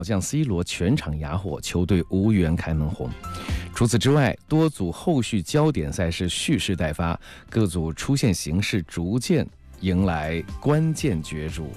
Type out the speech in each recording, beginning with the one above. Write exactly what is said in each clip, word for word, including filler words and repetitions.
将 C 罗全场哑火，球队无缘开门红。除此之外，多组后续焦点赛事蓄势待发，各组出线形势逐渐迎来关键角逐。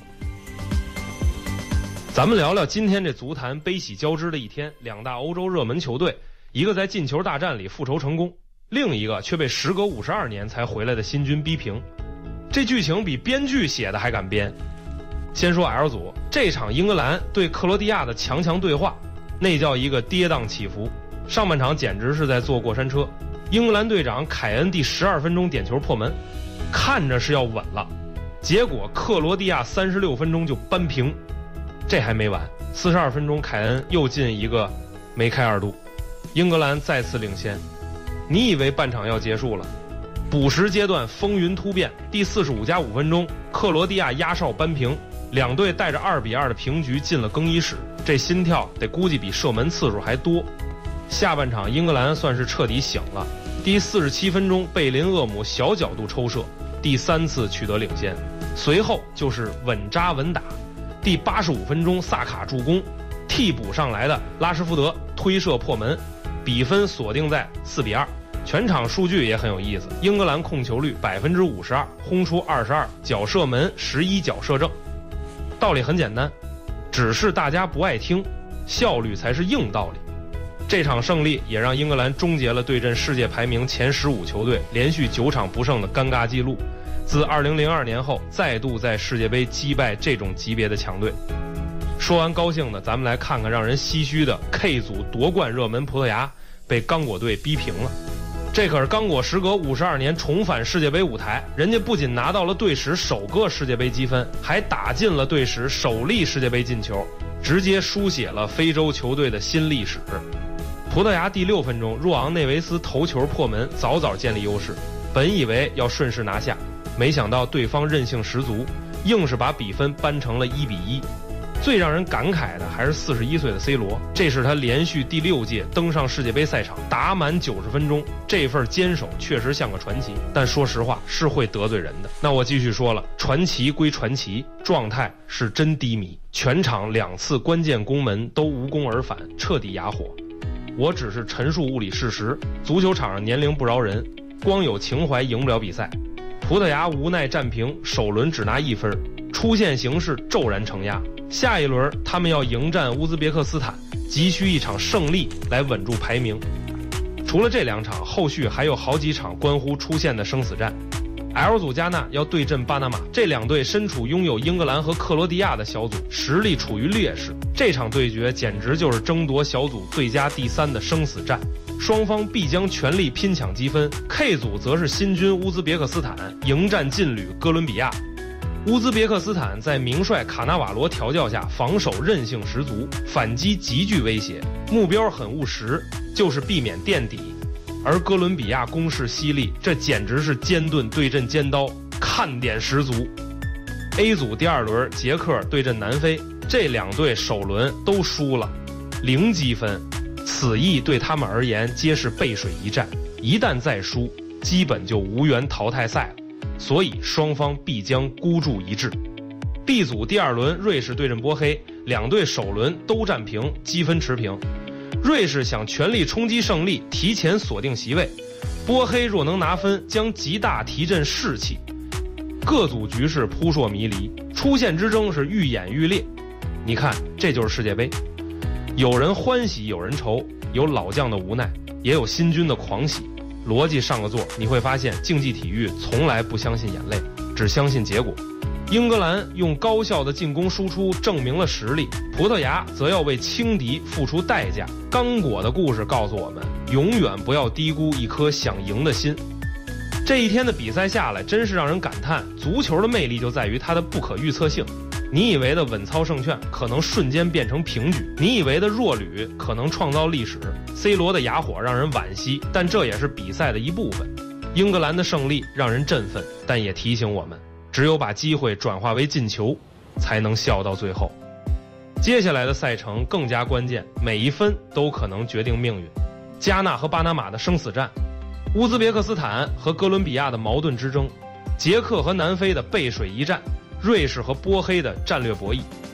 咱们聊聊今天这足坛悲喜交织的一天，两大欧洲热门球队，一个在进球大战里复仇成功，另一个却被时隔五十二年才回来的新军逼平。这剧情比编剧写的还敢编。先说 L 组，这场英格兰对克罗地亚的强强对话，那叫一个跌宕起伏。上半场简直是在坐过山车，英格兰队长凯恩第十二分钟点球破门，看着是要稳了，结果克罗地亚三十六分钟就扳平。这还没完，四十二分钟凯恩又进一个梅开二度，英格兰再次领先。你以为半场要结束了，补时阶段风云突变，第四十五加五分钟，克罗地亚压哨扳平。两队带着二比二的平局进了更衣室，这心跳得估计比射门次数还多。下半场英格兰算是彻底醒了，第四十七分钟贝林厄姆小角度抽射，第三次取得领先，随后就是稳扎稳打。第八十五分钟萨卡助攻，替补上来的拉什福德推射破门，比分锁定在四比二。全场数据也很有意思，英格兰控球率百分之五十二，轰出二十二，脚射门十一脚射正。道理很简单，只是大家不爱听，效率才是硬道理。这场胜利也让英格兰终结了对阵世界排名前十五球队连续九场不胜的尴尬记录，自二零零二年后再度在世界杯击败这种级别的强队。说完高兴的，咱们来看看让人唏嘘的 K 组夺冠热门葡萄牙被刚果队逼平了。这可是刚果时隔五十二年重返世界杯舞台，人家不仅拿到了队史首个世界杯积分，还打进了队史首粒世界杯进球，直接书写了非洲球队的新历史。葡萄牙第六分钟，若昂内维斯头球破门，早早建立优势，本以为要顺势拿下，没想到对方韧性十足，硬是把比分扳成了一比一。最让人感慨的还是四十一岁的 C 罗，这是他连续第六届登上世界杯赛场，打满九十分钟，这份坚守确实像个传奇，但说实话是会得罪人的。那我继续说了，传奇归传奇，状态是真低迷，全场两次关键攻门都无功而返，彻底哑火。我只是陈述物理事实，足球场上年龄不饶人，光有情怀赢不了比赛。葡萄牙无奈战平，首轮只拿一分，出线形势骤然承压。下一轮他们要迎战乌兹别克斯坦，急需一场胜利来稳住排名。除了这两场，后续还有好几场关乎出线的生死战。L 组加纳要对阵巴拿马，这两队身处拥有英格兰和克罗地亚的小组，实力处于劣势。这场对决简直就是争夺小组最佳第三的生死战，双方必将全力拼抢积分。K 组则是新军乌兹别克斯坦迎战劲旅哥伦比亚。乌兹别克斯坦在名帅卡纳瓦罗调教下，防守韧性十足，反击极具威胁，目标很务实，就是避免垫底。而哥伦比亚攻势犀利，这简直是尖盾对阵尖刀，看点十足。A 组第二轮，捷克对阵南非，这两队首轮都输了，零积分，此役对他们而言皆是背水一战，一旦再输，基本就无缘淘汰赛了。所以双方必将孤注一掷。B 组第二轮，瑞士对阵波黑，两队首轮都战平，积分持平。瑞士想全力冲击胜利，提前锁定席位，波黑若能拿分，将极大提振士气。各组局势扑朔迷离，出线之争是愈演愈烈。你看，这就是世界杯，有人欢喜有人愁，有老将的无奈，也有新军的狂喜。逻辑上个座，你会发现竞技体育从来不相信眼泪，只相信结果。英格兰用高效的进攻输出证明了实力，葡萄牙则要为轻敌付出代价。刚果的故事告诉我们，永远不要低估一颗想赢的心。这一天的比赛下来，真是让人感叹，足球的魅力就在于它的不可预测性。你以为的稳操胜券，可能瞬间变成平局；你以为的弱旅，可能创造历史。C 罗的哑火让人惋惜，但这也是比赛的一部分。英格兰的胜利让人振奋，但也提醒我们，只有把机会转化为进球，才能笑到最后。接下来的赛程更加关键，每一分都可能决定命运。加纳和巴拿马的生死战，乌兹别克斯坦和哥伦比亚的矛盾之争，捷克和南非的背水一战，瑞士和波黑的战略博弈。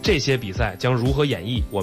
这些比赛将如何演绎，我